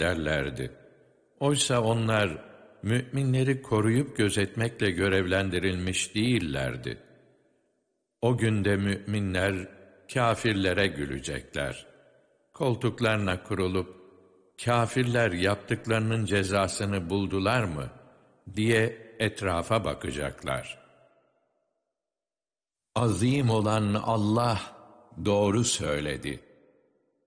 derlerdi. Oysa onlar müminleri koruyup gözetmekle görevlendirilmiş değillerdi. O günde müminler kâfirlere gülecekler. Koltuklarına kurulup, kâfirler yaptıklarının cezasını buldular mı diye etrafa bakacaklar. Azim olan Allah doğru söyledi.